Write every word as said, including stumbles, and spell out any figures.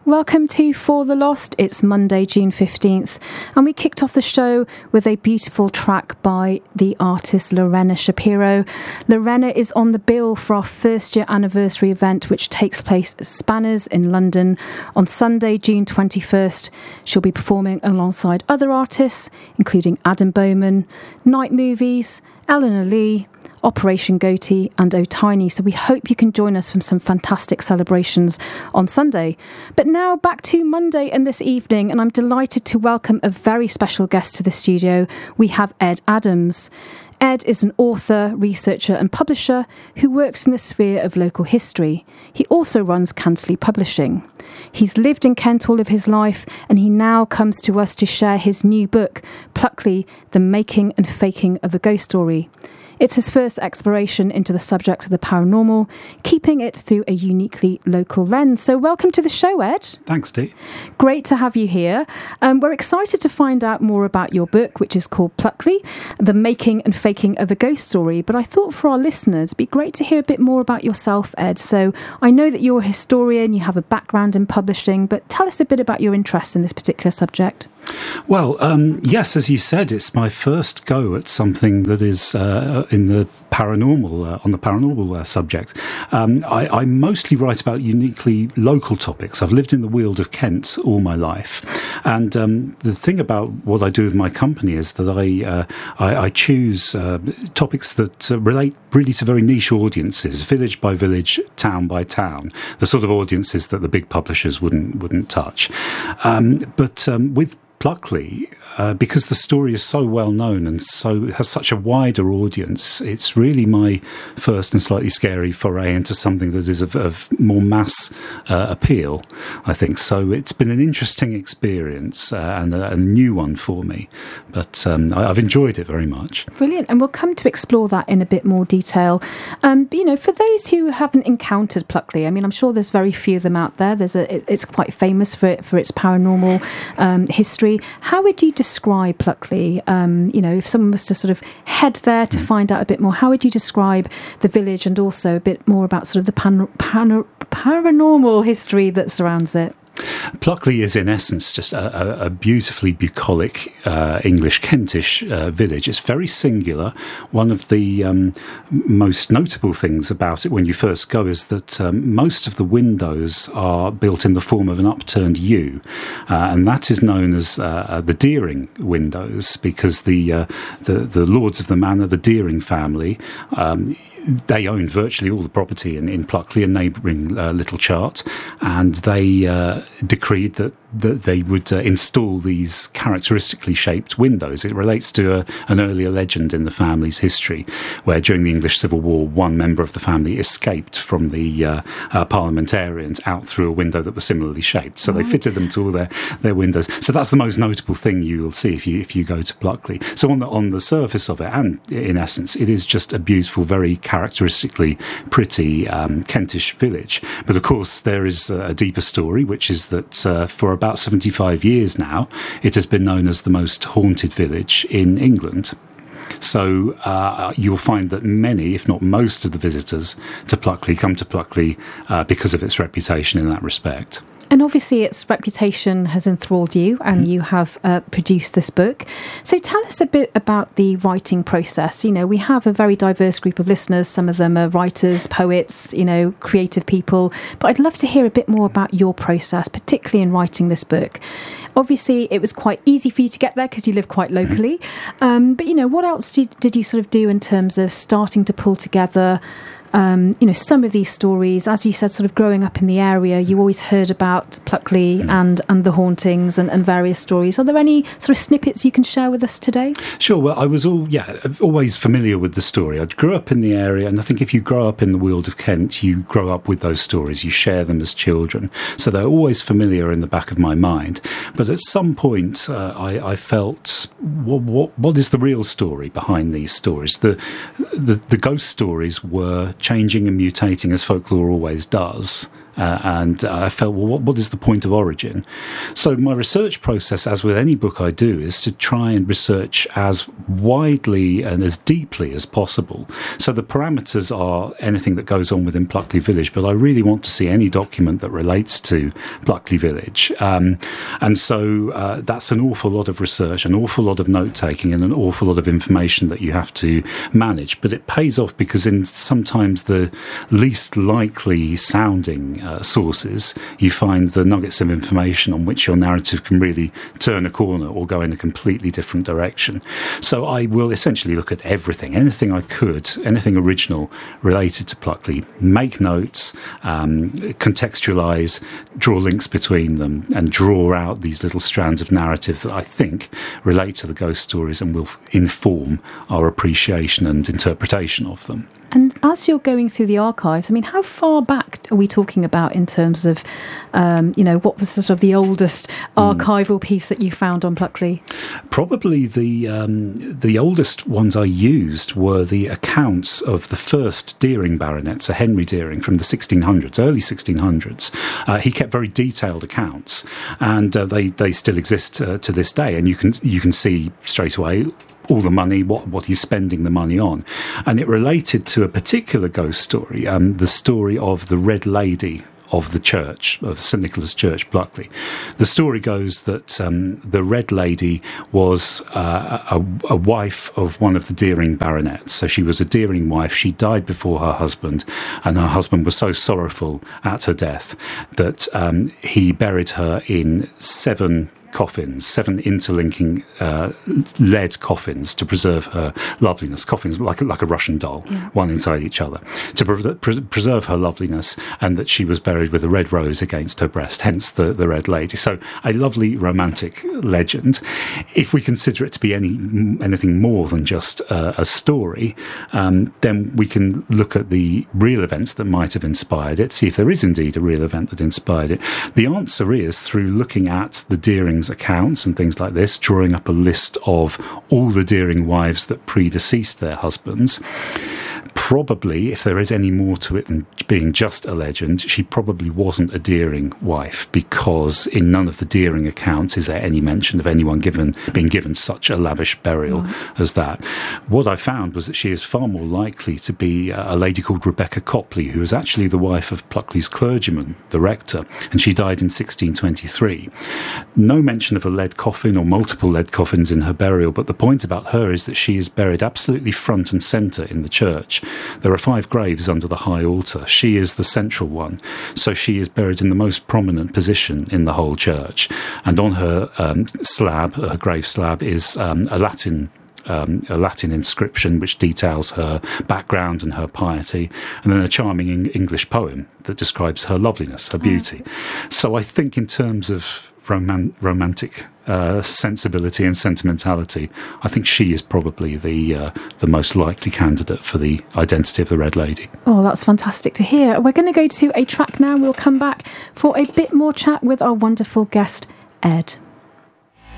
Welcome to For the Lost. It's Monday, June fifteenth, and we kicked off the show with a beautiful track by the artist Lorena Shapiro. Lorena is on the bill for our first year anniversary event, which takes place at Spanners in London on Sunday, June twenty-first. She'll be performing alongside other artists, including Adam Bowman, Night Movies, Eleanor Lee, Operation Goatee and O'Tiny. So we hope you can join us from some fantastic celebrations on Sunday. But now back to Monday and this evening, and I'm delighted to welcome a very special guest to the studio. We have Ed Adams. Ed is an author, researcher and publisher who works in the sphere of local history. He also runs Cantley Publishing. He's lived in Kent all of his life, and he now comes to us to share his new book, Pluckley, The Making and Faking of a Ghost Story. It's his first exploration into the subject of the paranormal, keeping it through a uniquely local lens. So welcome to the show, Ed. Thanks, Dee. Great to have you here. Um, we're excited to find out more about your book, which is called Pluckley, The Making and Faking of a Ghost Story. But I thought for our listeners, it'd be great to hear a bit more about yourself, Ed. So I know that you're a historian, you have a background in publishing, but tell us a bit about your interest in this particular subject. Well, um, yes, as you said, it's my first go at something that is uh, in the paranormal, uh, on the paranormal uh, subject. Um, I, I mostly write about uniquely local topics. I've lived in the Weald of Kent all my life. And um, the thing about what I do with my company is that I, uh, I, I choose uh, topics that uh, relate really to very niche audiences, village by village, town by town, the sort of audiences that the big publishers wouldn't, wouldn't touch. Um, but um, with Pluckley, uh, because the story is so well known and so has such a wider audience, it's really my first and slightly scary foray into something that is of, of more mass uh, appeal, I think. So it's been an interesting experience uh, and a, a new one for me, but um, I, I've enjoyed it very much. Brilliant, and we'll come to explore that in a bit more detail. Um, but, you know, for those who haven't encountered Pluckley, I mean, I'm sure there's very few of them out there. There's a, it, it's quite famous for for its paranormal um, history. How would you describe Pluckley? Um, you know, if someone was to sort of head there to find out a bit more, how would you describe the village and also a bit more about sort of the pan- pan- paranormal history that surrounds it? Pluckley is in essence just a, a, a beautifully bucolic uh, English Kentish uh, village. It's very singular. One of the um, most notable things about it when you first go is that um, most of the windows are built in the form of an upturned U, uh, and that is known as uh, the Deering windows, because the, uh, the the lords of the manor, the Deering family, um, they owned virtually all the property in, in Pluckley and neighbouring uh, Little Chart, and they uh, decreed that, that they would uh, install these characteristically shaped windows. It relates to a, an earlier legend in the family's history, where during the English Civil War, one member of the family escaped from the uh, uh, parliamentarians out through a window that was similarly shaped. So right. They fitted them to all their, their windows. So that's the most notable thing you will see if you if you go to Pluckley. So on the on the surface of it, and in essence, it is just a beautiful, very characteristically pretty um, Kentish village. But of course, there is a deeper story, which is that uh, for about seventy-five years now, it has been known as the most haunted village in England. So uh, you'll find that many, if not most, of the visitors to Pluckley come to Pluckley uh, because of its reputation in that respect. And obviously its reputation has enthralled you, and you have uh, produced this book. So tell us a bit about the writing process. You know, we have a very diverse group of listeners. Some of them are writers, poets, you know, creative people. But I'd love to hear a bit more about your process, particularly in writing this book. Obviously, it was quite easy for you to get there because you live quite locally. Um, but, you know, what else did, did you sort of do in terms of starting to pull together Um, you know, some of these stories? As you said, sort of growing up in the area, you always heard about Pluckley and, and the hauntings and, and various stories. Are there any sort of snippets you can share with us today? Sure. Well, I was all, yeah, always familiar with the story. I grew up in the area, and I think if you grow up in the Weald of Kent, you grow up with those stories. You share them as children. So they're always familiar in the back of my mind. But at some point, uh, I, I felt, what, what, what is the real story behind these stories? The, the, the ghost stories were changing and mutating as folklore always does Uh, and I felt, well, what, what is the point of origin? So my research process, as with any book I do, is to try and research as widely and as deeply as possible. So the parameters are anything that goes on within Pluckley Village, but I really want to see any document that relates to Pluckley Village. Um, and so uh, that's an awful lot of research, an awful lot of note-taking, and an awful lot of information that you have to manage. But it pays off because in sometimes the least likely sounding uh, sources, you find the nuggets of information on which your narrative can really turn a corner or go in a completely different direction. So I will essentially look at everything, anything I could, anything original related to Pluckley, make notes, um, contextualise, draw links between them, and draw out these little strands of narrative that I think relate to the ghost stories and will inform our appreciation and interpretation of them. And as you're going through the archives, I mean, how far back are we talking about in terms of, um, you know, what was sort of the oldest archival mm. piece that you found on Pluckley? Probably the um, the oldest ones I used were the accounts of the first Deering baronet, Sir Henry Deering, from the sixteen hundreds, early sixteen hundreds. Uh, he kept very detailed accounts, and uh, they they still exist uh, to this day. And you can you can see straight away all the money, what, what he's spending the money on. And it related to a particular ghost story, um, the story of the Red Lady of the church, of St Nicholas Church, Pluckley. The story goes that um, the Red Lady was uh, a, a wife of one of the Deering baronets. So she was a Deering wife. She died before her husband, and her husband was so sorrowful at her death that um, he buried her in seven coffins, seven interlinking uh, lead coffins to preserve her loveliness. Coffins like, like a Russian doll, yeah. one inside each other, to pre- pre- preserve her loveliness, and that she was buried with a red rose against her breast, hence the, the Red Lady. So a lovely romantic legend. If we consider it to be any anything more than just uh, a story, um, then we can look at the real events that might have inspired it, see if there is indeed a real event that inspired it. The answer is through looking at the Deering's accounts and things like this, drawing up a list of all the Deering wives that predeceased their husbands. Probably, if there is any more to it than being just a legend, she probably wasn't a Deering wife, because in none of the Deering accounts is there any mention of anyone given being given such a lavish burial right. as that. What I found was that she is far more likely to be a lady called Rebecca Copley, who was actually the wife of Pluckley's clergyman, the rector, and she died in sixteen twenty-three. No mention of a lead coffin or multiple lead coffins in her burial, but the point about her is that she is buried absolutely front and centre in the church. There are five graves under the high altar. She is the central one, so she is buried in the most prominent position in the whole church. And on her um, slab, her grave slab, is um, a Latin Um, a Latin inscription which details her background and her piety, and then a charming in- English poem that describes her loveliness, her beauty. Oh. So I think in terms of roman- romantic uh, sensibility and sentimentality, I think she is probably the uh, the most likely candidate for the identity of the Red Lady. Oh, that's fantastic to hear. We're going to go to a track now. We'll come back for a bit more chat with our wonderful guest, Ed.